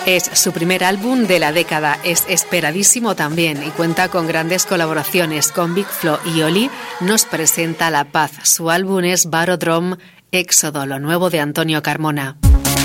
Es su primer álbum de la década, es esperadísimo también y cuenta con grandes colaboraciones. Con Big Flo y Oli nos presenta La Paz. Su álbum es Barodrome Éxodo, lo nuevo de Antonio Carmona.